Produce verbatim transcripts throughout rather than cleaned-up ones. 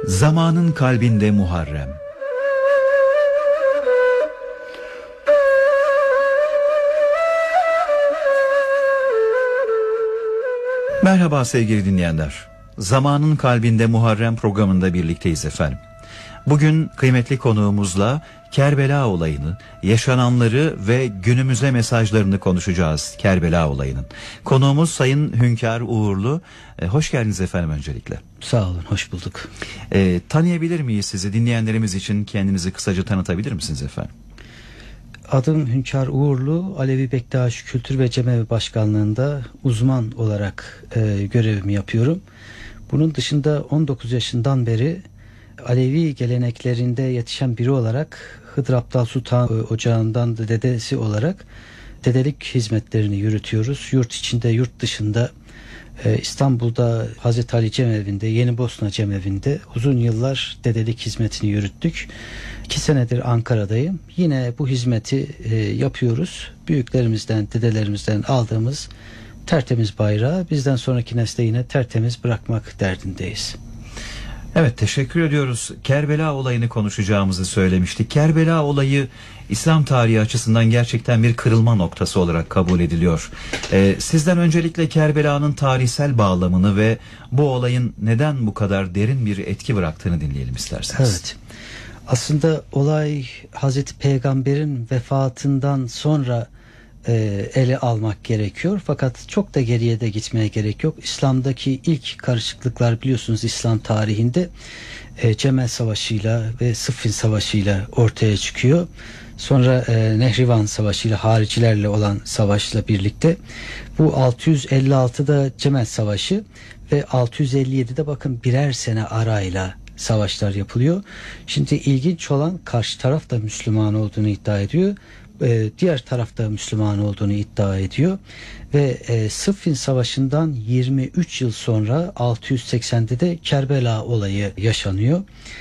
Zamanın kalbinde Muharrem. Merhaba sevgili dinleyenler. Zamanın kalbinde Muharrem programında birlikteyiz efendim. Bugün kıymetli konuğumuzla Kerbela olayını, yaşananları ve günümüze mesajlarını konuşacağız Kerbela olayının. Konuğumuz Sayın Hünkar Uğurlu. E, hoş geldiniz efendim öncelikle. Sağ olun, hoş bulduk. E, tanıyabilir miyiz sizi? Dinleyenlerimiz için kendinizi kısaca tanıtabilir misiniz efendim? Adım Hünkar Uğurlu, Alevi Bektaş Kültür ve Cemevi Başkanlığı'nda uzman olarak e, görevimi yapıyorum. Bunun dışında on dokuz yaşından beri Alevi geleneklerinde yetişen biri olarak Hıdır Abdal Sultan Ocağı'ndan da dedesi olarak dedelik hizmetlerini yürütüyoruz. Yurt içinde, yurt dışında, e, İstanbul'da Hazreti Ali Cemevi'nde, Yeni Bosna Cemevi'nde uzun yıllar dedelik hizmetini yürüttük. İki senedir Ankara'dayım. Yine bu hizmeti e, yapıyoruz. Büyüklerimizden, dedelerimizden aldığımız tertemiz bayrağı bizden sonraki nesle yine tertemiz bırakmak derdindeyiz. Evet, teşekkür ediyoruz. Kerbela olayını konuşacağımızı söylemiştik. Kerbela olayı İslam tarihi açısından gerçekten bir kırılma noktası olarak kabul ediliyor. Ee, sizden öncelikle Kerbela'nın tarihsel bağlamını ve bu olayın neden bu kadar derin bir etki bıraktığını dinleyelim isterseniz. Evet. Aslında olay Hazreti Peygamber'in vefatından sonra e, ele almak gerekiyor. Fakat çok da geriye de gitmeye gerek yok. İslam'daki ilk karışıklıklar biliyorsunuz İslam tarihinde e, Cemel Savaşı'yla ve Sıffin Savaşı'yla ortaya çıkıyor. Sonra e, Nehrivan Savaşı'yla, haricilerle olan savaşla birlikte bu altı yüz elli altıda Cemel Savaşı ve altı yüz elli yedide bakın birer sene arayla savaşlar yapılıyor. Şimdi ilginç olan karşı taraf da Müslüman olduğunu iddia ediyor. Ee, diğer tarafta Müslüman olduğunu iddia ediyor. Ve e, Sıffin Savaşı'ndan yirmi üç yıl sonra altı yüz seksende de Kerbela olayı yaşanıyor.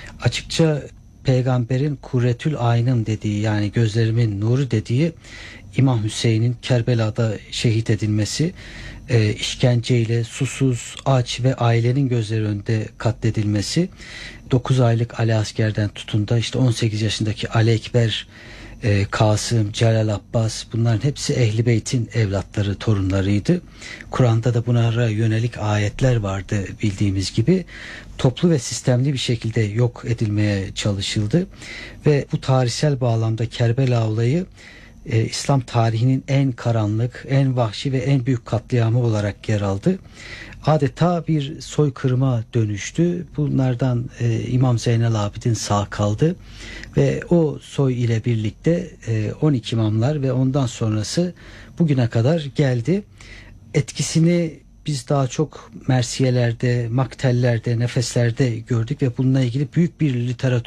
Açıkça Peygamberin Kurretül Aynım dediği, yani gözlerimin nuru dediği İmam Hüseyin'in Kerbela'da şehit edilmesi, e, işkenceyle susuz, aç ve ailenin gözleri önünde katledilmesi, dokuz aylık Ali Asker'den tutun da işte on sekiz yaşındaki Ali Ekber, e, Kasım, Celal Abbas, bunların hepsi Ehl-i Beyt'in evlatları, torunlarıydı. Kur'an'da da bunlara yönelik ayetler vardı bildiğimiz gibi. Toplu ve sistemli bir şekilde yok edilmeye çalışıldı ve bu tarihsel bağlamda Kerbela olayı e, İslam tarihinin en karanlık, en vahşi ve en büyük katliamı olarak yer aldı. Adeta bir soykırıma dönüştü. Bunlardan e, İmam Zeynel Abidin sağ kaldı ve o soy ile birlikte e, on iki imamlar ve ondan sonrası bugüne kadar geldi. Etkisini biz daha çok mersiyelerde, maktellerde, nefeslerde gördük ve bununla ilgili büyük bir literatür